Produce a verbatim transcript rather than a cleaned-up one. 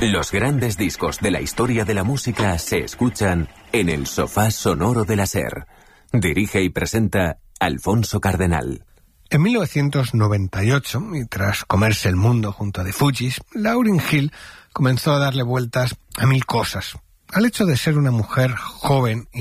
Los grandes discos de la historia de la música se escuchan en el sofá sonoro de la SER. Dirige y presenta Alfonso Cardenal. En mil novecientos noventa y ocho, y tras comerse el mundo junto a The Fugees, Lauryn Hill comenzó a darle vueltas a mil cosas. Al hecho de ser una mujer joven y